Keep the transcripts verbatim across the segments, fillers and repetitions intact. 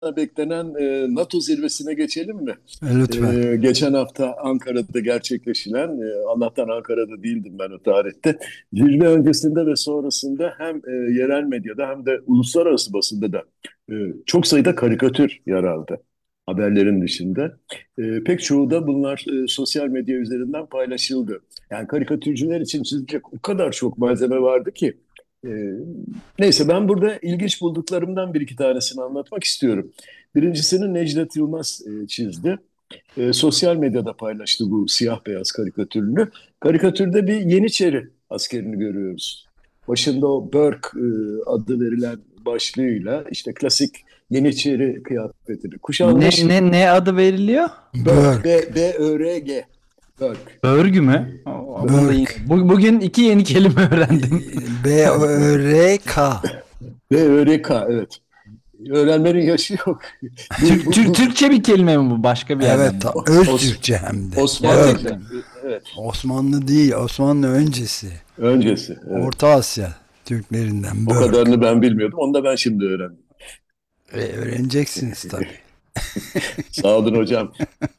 beklenen e, NATO zirvesine geçelim mi? E, Lütfen. E, geçen hafta Ankara'da gerçekleşilen, e, Allah'tan Ankara'da değildim ben o tarihte. Zirve öncesinde ve sonrasında hem e, yerel medyada hem de uluslararası basında da e, çok sayıda karikatür yer aldı. Haberlerin dışında. E, pek çoğu da bunlar e, sosyal medya üzerinden paylaşıldı. Yani karikatürcüler için çizilecek o kadar çok malzeme vardı ki. e, Neyse ben burada ilginç bulduklarımdan bir iki tanesini anlatmak istiyorum. Birincisini Necdet Yılmaz e, çizdi. E, sosyal medyada paylaştı bu siyah beyaz karikatürünü. Karikatürde bir Yeniçeri askerini görüyoruz. Başında o Burke e, adı verilen başlığıyla işte klasik Yeniçeri kıyafetini Ne kuşanmış. ne ne adı veriliyor? Burke, Burke. B, B Ö R G. Burke. Örgü mü? O- Bunu da yine. Burke. Bu- bugün iki yeni kelime öğrendim. B-Ö-R-K. B Ö R K, evet. Öğrenmenin yaşı yok. Bu, Türk, bu, Türk bu Türkçe bir kelime mi bu? Başka bir yerden Evet, mi? ta- öz Os- Türkçe hem de. Osmanlıca. Gerçekten. Evet. Osmanlı değil, Osmanlı öncesi. Öncesi. Evet. Orta Asya Türklerinden O Burke. kadarını ben bilmiyordum. Onu da ben şimdi öğrendim. E, öğreneceksiniz tabii. Sağ olun hocam.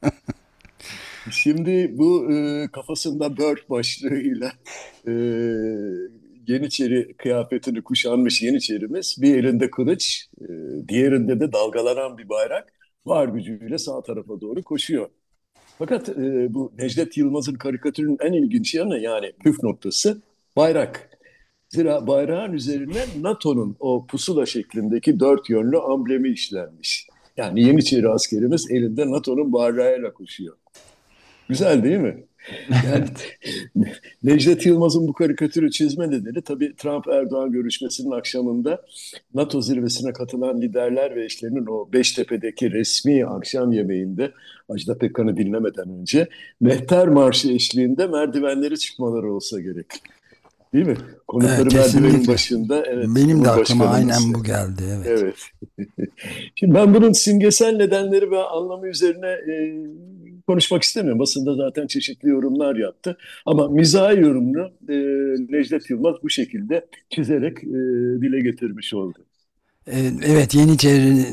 Şimdi bu e, kafasında börk başlığıyla e, Yeniçeri kıyafetini kuşanmış Yeniçerimiz bir elinde kılıç, e, diğerinde de dalgalanan bir bayrak var gücüyle sağ tarafa doğru koşuyor. Fakat e, bu Necdet Yılmaz'ın karikatürünün en ilginç yanı yani püf noktası bayrak. Zira bayrağın üzerine NATO'nun o pusula şeklindeki dört yönlü amblemi işlenmiş. Yani Yeniçeri askerimiz elinde NATO'nun bayrağıyla koşuyor. Güzel değil mi? Yani Evet. Necdet Yılmaz'ın bu karikatürü çizme nedeni tabii Trump-Erdoğan görüşmesinin akşamında NATO zirvesine katılan liderler ve eşlerinin o Beştepe'deki resmi akşam yemeğinde Ajda Pekkan'ı dinlemeden önce Mehter Marşı eşliğinde merdivenleri çıkmaları olsa gerek. Değil mi? E, Konukları merdivenin kesinlikle. başında, evet, Benim de aklıma Cumhurbaşkanımız. aynen bu geldi. Evet. Evet. Şimdi ben bunun simgesel nedenleri ve anlamı üzerine e, konuşmak istemiyorum. Basında zaten çeşitli yorumlar yaptı. Ama mizahi yorumunu e, Necdet Yılmaz bu şekilde çizerek e, dile getirmiş oldu. E, evet, Yeniçeri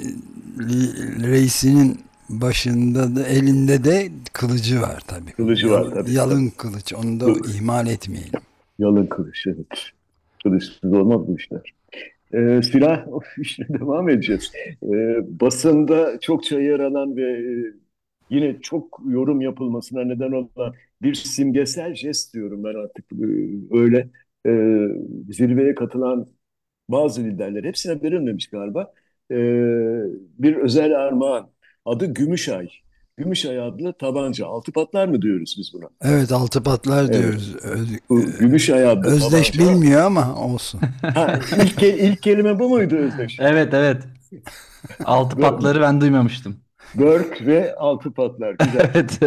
reisinin başında da elinde de kılıcı var tabii. Kılıcı var Yalın, tabii. Tabii. yalın kılıç. Onu da Bu ihmal etmeyelim. yalın kılıç, evet. Kılıçsız olmaz bu işler. E, silah işine devam edeceğiz. E, Basında çokça yer alan ve e, yine çok yorum yapılmasına neden olan bir simgesel jest diyorum ben artık e, öyle. E, Zirveye katılan bazı liderler hepsine verilmemiş galiba. E, Bir özel armağan adı Gümüşay. Gümüşay adlı tabanca. Altı patlar mı diyoruz biz buna? Evet, altı patlar Evet. diyoruz. Öz- e, Bu Gümüşay adlı Özdeş tabanca. bilmiyor ama olsun. Ha, ilk, ke- ilk kelime bu muydu Özdeş? Evet evet. Altı patları ben duymamıştım. Börk ve altı patlar. Güzel. Evet.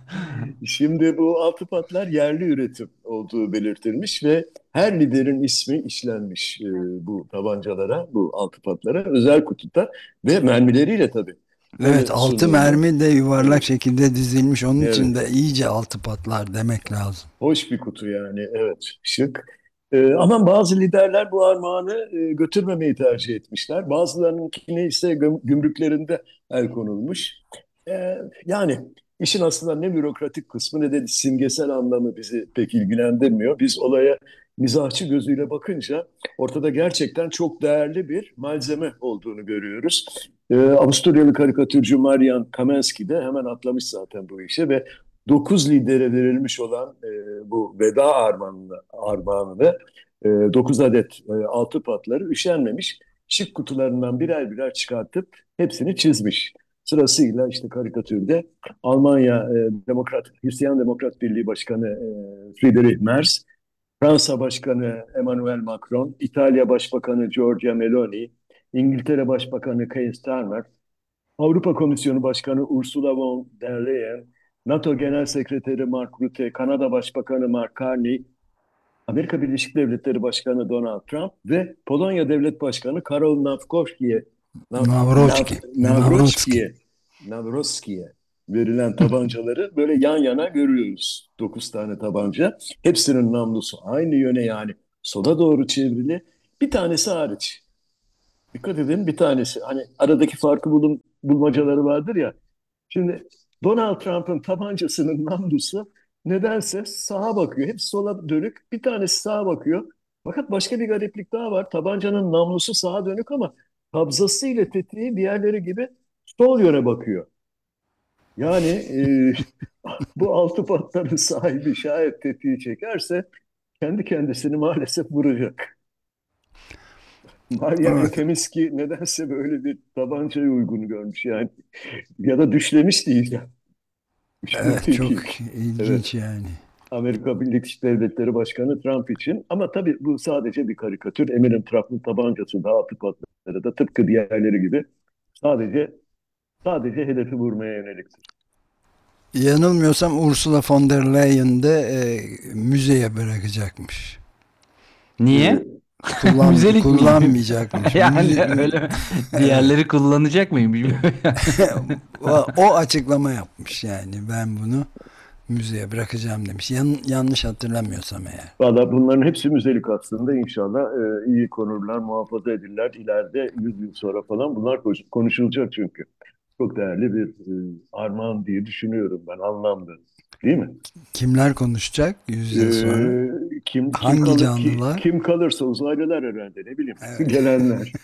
Şimdi bu altı patlar yerli üretim olduğu belirtilmiş ve her liderin ismi işlenmiş e, bu tabancalara, bu altı patlara özel kutuda ve mermileriyle tabii. Evet, Öyle altı sunuldu. mermi de yuvarlak Evet, şekilde dizilmiş. Onun için evet. de iyice altı patlar demek lazım. Hoş bir kutu yani. Evet, şık. E, ama bazı liderler bu armağanı e, götürmemeyi tercih etmişler. Bazılarınınkine ise güm- gümrüklerinde el konulmuş. E, Yani işin aslında ne bürokratik kısmı ne de simgesel anlamı bizi pek ilgilendirmiyor. Biz olaya mizahçı gözüyle bakınca ortada gerçekten çok değerli bir malzeme olduğunu görüyoruz. E, Avusturyalı karikatürcü Marian Kaminski de hemen atlamış zaten bu işe ve dokuz lidere verilmiş olan e, bu veda armağanını, armağanını e, dokuz adet e, altı patları üşenmemiş. Şık kutularından birer birer çıkartıp hepsini çizmiş. Sırasıyla işte karikatürde Almanya e, Demokrat Hristiyan Demokrat Birliği Başkanı e, Friedrich Merz, Fransa Başkanı Emmanuel Macron, İtalya Başbakanı Giorgia Meloni, İngiltere Başbakanı Keir Starmer, Avrupa Komisyonu Başkanı Ursula von der Leyen, NATO Genel Sekreteri Mark Rutte, Kanada Başbakanı Mark Carney, Amerika Birleşik Devletleri Başkanı Donald Trump ve Polonya Devlet Başkanı Karol Nawrocki'ye Nav, Nav, Navroçki. Navroçki. Nawrocki'ye Nawrocki'ye verilen tabancaları böyle yan yana görüyoruz. Dokuz tane tabanca. Hepsinin namlusu aynı yöne yani sola doğru çevrili. Bir tanesi hariç. Dikkat edin bir tanesi. Hani aradaki farkı bulun, bulmacaları vardır ya. Şimdi Donald Trump'ın tabancasının namlusu nedense sağa bakıyor. Hep sola dönük. Bir tanesi sağa bakıyor. Fakat başka bir gariplik daha var. Tabancanın namlusu sağa dönük ama kabzası ile tetiği diğerleri gibi sol yöne bakıyor. Yani e, bu altı patların sahibi şayet tetiği çekerse kendi kendisini maalesef vuracak. Maria Evet, Ekemiski nedense böyle bir tabancayı uygun görmüş yani. Ya da düşlemiş değil ya. evet, Çok çok ilginç. Evet. ilginç yani. Amerika Birleşik Devletleri Başkanı Trump için. Ama tabii bu sadece bir karikatür. Eminim Trump'ın tabancası daha atık patları da tıpkı diğerleri gibi sadece sadece hedefi vurmaya yöneliktir. Yanılmıyorsam Ursula von der Leyen de e, müzeye bırakacakmış. Niye? Ee, Kullan Müzelik miyim? kullanmayacakmış. Yani Müze, öyle mi? evet. Diğerleri kullanacak mıyım bilmiyorum. O, o açıklama yapmış yani ben bunu müzeye bırakacağım demiş. Yan, yanlış hatırlamıyorsam eğer. Valla bunların hepsi müzelik aslında. İnşallah e, iyi korurlar, muhafaza edilirler. İleride yüz yıl sonra falan bunlar konuş- konuşulacak çünkü. Çok değerli bir e, armağan diye düşünüyorum ben anlamda. Değil mi? Kimler konuşacak yüz yıl sonra? Ee, kim kim Hangi kalır ki canlılar? kim kalırsa uzaylılar herhalde ne bileyim Evet, gelenler.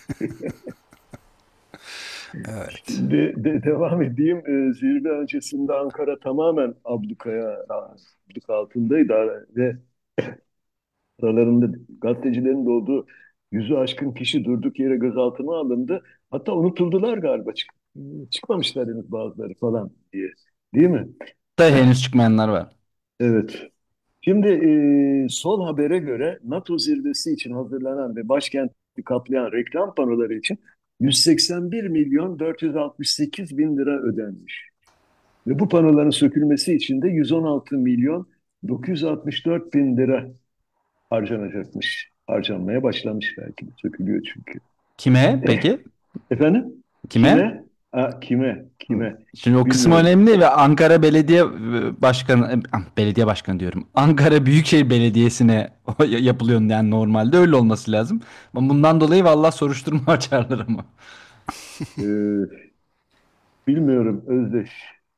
evet. Şimdi de, devam edeyim. Ee, zirve öncesinde Ankara tamamen ablukaya abluk altındaydı ve aralarında gazetecilerin de olduğu yüzü aşkın kişi durduk yere gözaltına alındı. Hatta unutuldular galiba. Çık, çıkmamışlar henüz bazıları falan diye. Değil mi? Da henüz çıkmayanlar var. Evet. Şimdi e, son habere göre NATO zirvesi için hazırlanan ve başkenti kaplayan reklam panoları için yüz seksen bir milyon dört yüz altmış sekiz bin lira ödenmiş. Ve bu panoların sökülmesi için de yüz on altı milyon dokuz yüz altmış dört bin lira harcanacakmış. Harcanmaya başlamış belki de sökülüyor çünkü. Kime peki? Efendim? Kime? Kime? Ha, kime? Kime? Şimdi o kısım Bilmiyorum. önemli ve Ankara Belediye e, Başkanı, e, belediye başkanı diyorum. Ankara Büyükşehir Belediyesi'ne o ya- yapılıyor yani normalde öyle olması lazım. Ama bundan dolayı vallahi soruşturma açarlar ama. Ee, bilmiyorum Özdeş.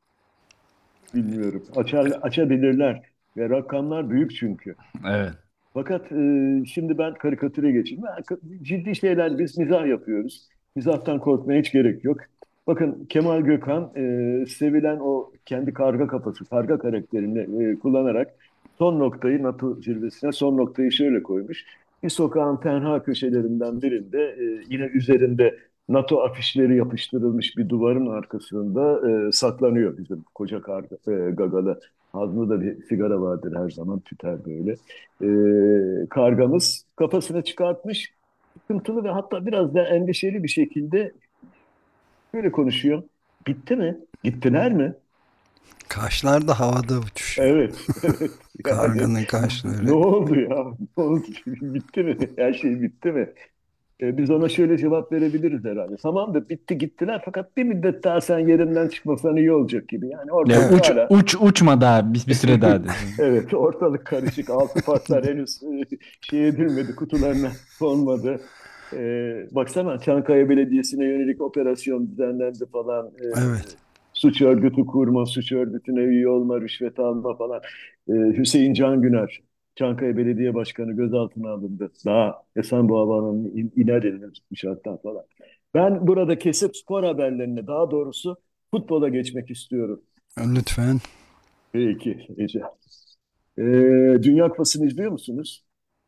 Bilmiyorum. Açar, açabilirler. Ve rakamlar büyük çünkü. Evet. Fakat e, şimdi ben karikatüre geçeyim. Ben, ciddi şeyler biz mizah yapıyoruz. Mizahtan korkmaya hiç gerek yok. Bakın Kemal Gökhan e, sevilen o kendi karga kafası, karga karakterini e, kullanarak son noktayı NATO zirvesine son noktayı şöyle koymuş. Bir sokağın tenha köşelerinden birinde e, yine üzerinde NATO afişleri yapıştırılmış bir duvarın arkasında e, saklanıyor bizim koca karga, e, gagalı. Ağzında da bir sigara vardır her zaman tüter böyle e, kargamız kafasını çıkartmış, sıkıntılı ve hatta biraz da endişeli bir şekilde böyle konuşuyor. Bitti mi? Gittiler mi? Kaşlar da havada uçuşuyor. Evet, evet. Yani Karganın ne kaşları. oldu ya? Ne oldu? Bitti mi? Her şey bitti mi? E, biz ona şöyle cevap verebiliriz herhalde. Tamam da bitti gittiler fakat bir müddet daha sen yerinden çıkmasan iyi olacak gibi. Yani Ya ortalık Evet. uç hala uç uçma daha bir, bir süre daha dedi. evet ortalık karışık. Altı partlar henüz e, şey edilmedi, kutularına konmadı. Ee, baksana Çankaya Belediyesi'ne yönelik operasyon düzenlendi falan. Ee, Evet. suç örgütü kurma, suç örgütüne üye olma, rüşvet alma falan. Ee, Hüseyin Can Güner, Çankaya Belediye Başkanı gözaltına alındı. Daha Esenboğa Havaalanı'nın in, iner inmez tutmuş hatta falan. Ben burada kesip spor haberlerine, daha doğrusu futbola geçmek istiyorum. Lütfen. Peki Ece. Ee, Dünya Kupası'nı izliyor musunuz?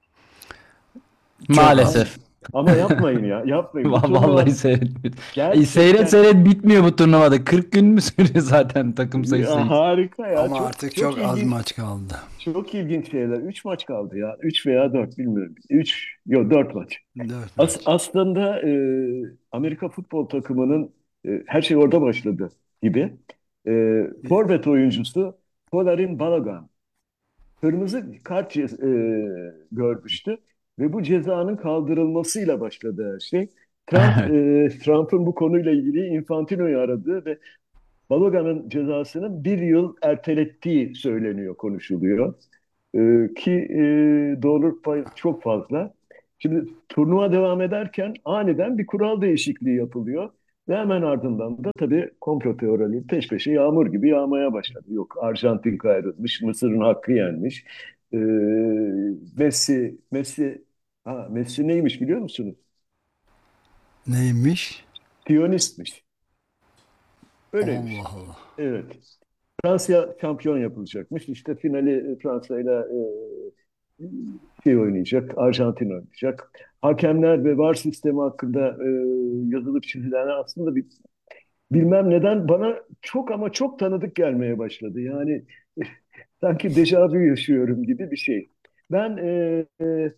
Çok Ama az. Maalesef. ama yapmayın ya, yapmayın. Bu Vallahi turnuva seyretmedim. E, seyret gerçekten seyret bitmiyor bu turnuvada. kırk gün mü sürüyor zaten takım sayısı ya, için? harika ya. Ama Çok artık çok çok az ilginç. maç kaldı. Çok ilginç şeyler. Üç maç kaldı ya. Üç veya dört bilmiyorum. Üç, yok dört maç. Dört As maç. aslında e, Amerika futbol takımının e, her şey orada başladı gibi. E, forvet oyuncusu Polarin Balogun kırmızı kart ce- e, görmüştü ve bu cezanın kaldırılmasıyla başladı her şey. Trump Evet. e, Trump'ın bu konuyla ilgili Infantino'yu aradı ve Balogan'ın cezasının bir yıl ertelettiği söyleniyor, konuşuluyor. E, ki e, doğruluk payı çok fazla. Şimdi turnuva devam ederken aniden bir kural değişikliği yapılıyor. Ve hemen ardından da tabii komplo teorileri peş peşe yağmur gibi yağmaya başladı. Yok Arjantin kayrılmış, Mısır'ın hakkı yenmiş. Ee, Messi, Messi, ha, Messi neymiş biliyor musunuz? Neymiş? Piyonistmiş. Allah Öyleymiş. Allah. Evet. Fransa şampiyon yapılacakmış. İşte finali Fransa ile e, şey oynayacak, Arjantin oynayacak. Hakemler ve VAR sistemi hakkında e, yazılıp çizilen aslında bir, bilmem neden bana çok ama çok tanıdık gelmeye başladı. Yani sanki dejavu yaşıyorum gibi bir şey. Ben e, e,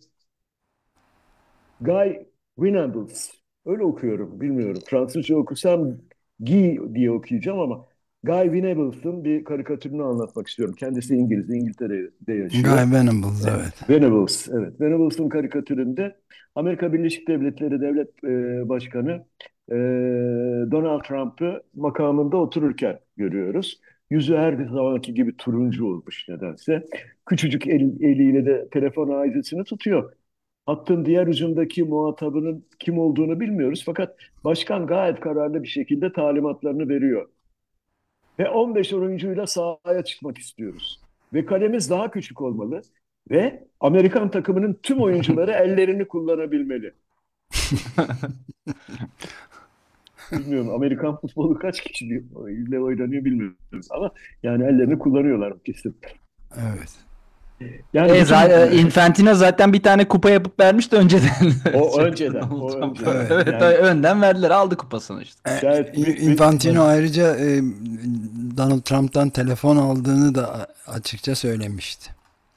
Guy Venables. Öyle okuyorum, bilmiyorum. Fransızca okusam Guy diye okuyacağım ama Guy Venables'ın bir karikatürünü anlatmak istiyorum. Kendisi İngiliz, İngiltere'de yaşıyor. Guy Venables, evet. Venables, evet. Venables'ın karikatüründe Amerika Birleşik Devletleri Devlet e, Başkanı e, Donald Trump'ı makamında otururken görüyoruz. Yüzü her zamanki gibi turuncu olmuş nedense. Küçücük el- eliyle de telefon aizesini tutuyor. Hattın diğer ucundaki muhatabının kim olduğunu bilmiyoruz. Fakat başkan gayet kararlı bir şekilde talimatlarını veriyor. Ve on beş oyuncuyla sahaya çıkmak istiyoruz. Ve kalemiz daha küçük olmalı. Ve Amerikan takımının tüm oyuncuları ellerini kullanabilmeli. Bilmiyorum Amerikan futbolu kaç kişiyle oynanıyor bilmiyoruz ama yani ellerini kullanıyorlar kesin. Evet. Yani E, bütün zaten, Infantino zaten bir tane kupa yapıp vermişti önceden. o Şey, önceden, Donald o Trump'a. önceden. Evet. Evet, Yani önden verdiler, aldı kupasını işte. E, şayet bir, bir, Infantino ayrıca e, Donald Trump'tan telefon aldığını da açıkça söylemişti.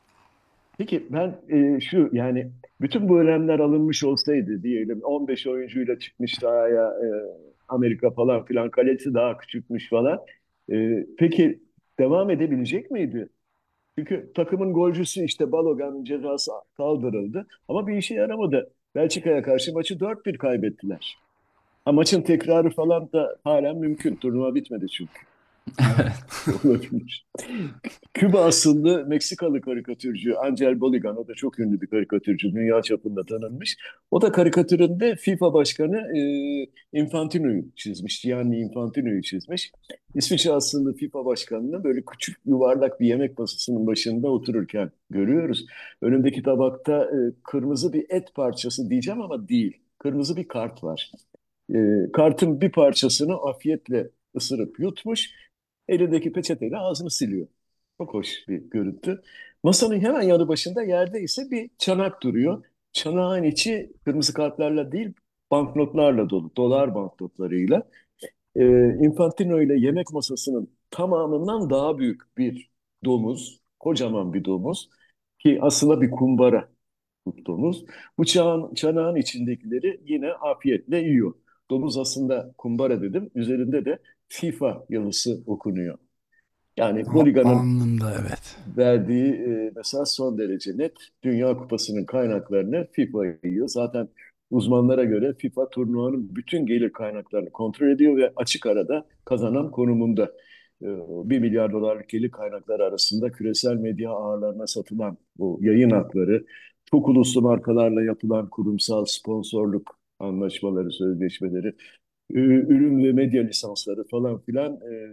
peki ben e, şu yani bütün bu önlemler alınmış olsaydı diyelim on beş oyuncuyla çıkmış sahaya e, Amerika falan filan kalesi daha küçükmüş falan. E, peki devam edebilecek miydi? Çünkü takımın golcüsü işte Balogan'ın cezası kaldırıldı ama bir işe yaramadı. Belçika'ya karşı maçı dört bir kaybettiler. Ha, maçın tekrarı falan da halen mümkün. Turnuva bitmedi çünkü. Evet. Olabilir. Küba asıllı Meksikalı karikatürcü Angel Boligan, o da çok ünlü bir karikatürcü, dünya çapında tanınmış. O da karikatüründe FIFA Başkanı e, Infantino'yu çizmiş, Gianni Infantino'yu çizmiş. İsviçre asıllı FIFA Başkanı'nı böyle küçük yuvarlak bir yemek masasının başında otururken görüyoruz. Önündeki tabakta e, kırmızı bir et parçası diyeceğim ama değil. Kırmızı bir kart var. E, kartın bir parçasını afiyetle ısırıp yutmuş, elindeki peçeteyle ağzını siliyor. Çok hoş bir görüntü. Masanın hemen yanı başında yerde ise bir çanak duruyor. Çanağın içi kırmızı kartlarla değil, banknotlarla dolu, dolar banknotlarıyla. E, Infantino ile yemek masasının tamamından daha büyük bir domuz, kocaman bir domuz ki aslında bir kumbara tuttuğumuz. Bu çağın, çanağın içindekileri yine afiyetle yiyor. Domuz aslında kumbara dedim. Üzerinde de FIFA yazısı okunuyor. Yani A- Boliga'nın Alnında, evet. verdiği e, mesaj son derece net. Dünya Kupası'nın kaynaklarını FIFA yiyor. Zaten uzmanlara göre FIFA turnuvanın bütün gelir kaynaklarını kontrol ediyor ve açık arada kazanan konumunda. E, bir milyar dolarlık gelir kaynakları arasında küresel medya ağlarına satılan bu yayın hakları, çok uluslu markalarla yapılan kurumsal sponsorluk anlaşmaları, sözleşmeleri, ürün ve medya lisansları falan filan. e,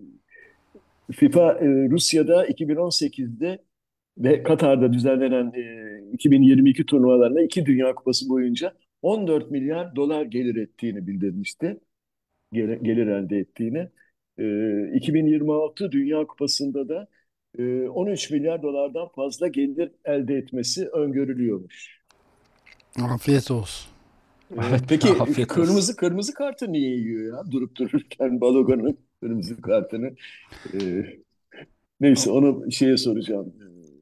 FIFA e, Rusya'da iki bin on sekizde ve Katar'da düzenlenen e, iki bin yirmi iki turnuvalarına iki Dünya Kupası boyunca on dört milyar dolar gelir ettiğini bildirmişti. Gelir, gelir elde ettiğini. E, iki bin yirmi altı Dünya Kupası'nda da e, on üç milyar dolardan fazla gelir elde etmesi öngörülüyormuş. Afiyet olsun. E, Evet, peki afiyet olsun. kırmızı kırmızı kartı niye yiyor ya? Durup dururken Balogan'ın kırmızı kartını. E, Neyse onu şeye soracağım.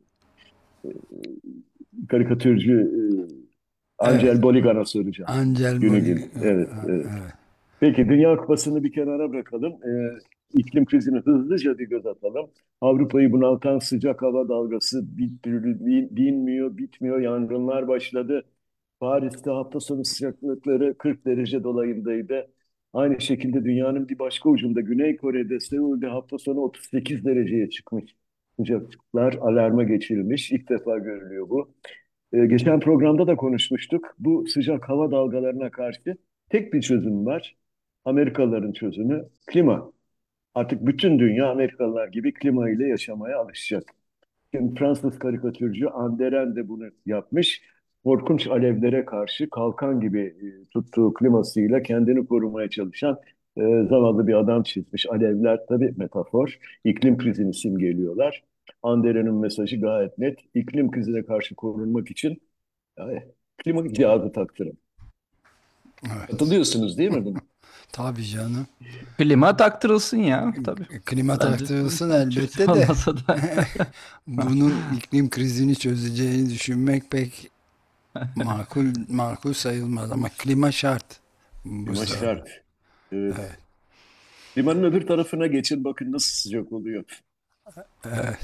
Karikatürcü e, Evet. Angel Boligan'a soracağım. Angel Günü Bolig. gün. Evet, evet. Evet. Peki Dünya Kupası'nı bir kenara bırakalım. Ee, iklim krizini hızlıca bir göz atalım. Avrupa'yı bunaltan sıcak hava dalgası bit, bin- dinmiyor, bitmiyor. Yangınlar başladı. Paris'te hafta sonu sıcaklıkları kırk derece dolayındaydı. Aynı şekilde dünyanın bir başka ucunda Güney Kore'de, Seul'de hafta sonu otuz sekiz dereceye çıkmış. Sıcaklıklar alarma geçilmiş. İlk defa görülüyor bu. e, geçen programda da konuşmuştuk. Bu sıcak hava dalgalarına karşı tek bir çözüm var. Amerikalıların çözümü klima. Artık bütün dünya Amerikalılar gibi klima ile yaşamaya alışacak. Şimdi Fransız karikatürcü Anderen de bunu yapmış. Korkunç alevlere karşı kalkan gibi e, tuttuğu klimasıyla kendini korumaya çalışan e, zavallı bir adam çizmiş. Alevler tabii metafor. İklim krizini simgeliyorlar. Anderen'in mesajı gayet net. İklim krizine karşı korunmak için yani, klima cihazı taktırın. Evet. Katılıyorsunuz değil mi buna? Tabii canım. Klima taktırılsın ya. Tabii. Klima Bence taktırılsın kötü elbette de olmasa da. bunun iklim krizini çözeceğini düşünmek pek makul makul sayılmaz ama klima şart. Bu Klima sırada. şart. Evet. Evet. Limanın öbür tarafına geçin bakın nasıl sıcak oluyor. Evet.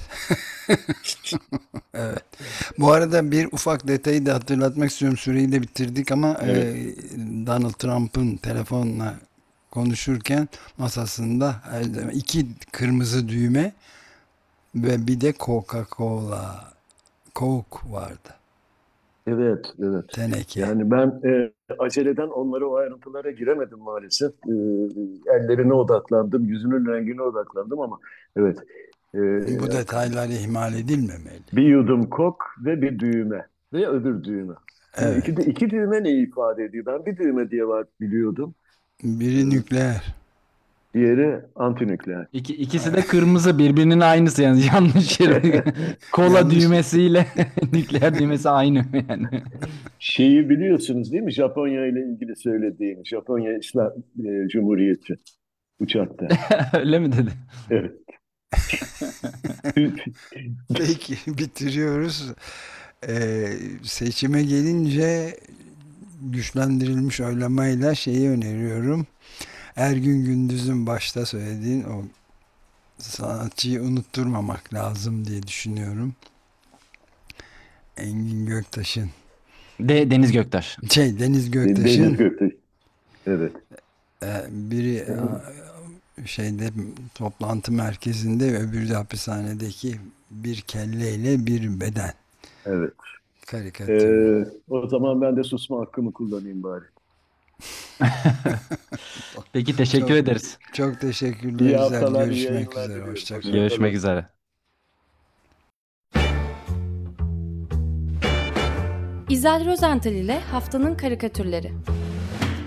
Evet. Bu arada bir ufak detayı da hatırlatmak istiyorum. Süreyi de bitirdik ama Evet. e, Donald Trump'ın telefonla konuşurken masasında her zaman iki kırmızı düğme ve bir de Coca-Cola, Coke vardı. Evet, evet. Teneke. Yani ben e, aceleden onlara o ayrıntılara giremedim maalesef. E, ellerine odaklandım, yüzünün rengine odaklandım ama evet. E, Bu detaylar ihmal edilmemeli. bir yudum kok ve bir düğme ve öbür düğme. Şimdi Evet. iki, de, iki düğme neyi ifade ediyor? Ben bir düğme diye var biliyordum. E, Biri nükleer. diğeri antinükleer. İki, ikisi de kırmızı, birbirinin aynısı yani yanlış yere. Kola Yanlış. düğmesiyle nükleer düğmesi aynı yani. Şeyi biliyorsunuz değil mi? Japonya ile ilgili söylediğim. Japonya İslam e, Cumhuriyeti uçakta. Öyle mi dedi? Evet. Peki bitiriyoruz. Ee, seçime gelince güçlendirilmiş oylamayla şeyi öneriyorum. Ergün Gündüz'ün başta söylediğin o sanatçıyı unutturmamak lazım diye düşünüyorum. Engin Göktaş'ın De, Deniz Göktaş. şey Deniz Deniz Göktaş'ın Göktaş. Evet. e, biri a, şeyde toplantı merkezinde öbürü de hapishanedeki bir kelleyle bir beden Evet. karikatürü. Ee, o zaman ben de susma hakkımı kullanayım bari. Peki teşekkür Çok ederiz. çok teşekkürler. İyi Güzel. haftalar, iyi Görüşmek yayınlar üzere. diliyorum. Hoşça kalın. Hoşça Görüşmek kalın. üzere. İzel Rozental ile Haftanın Karikatürleri.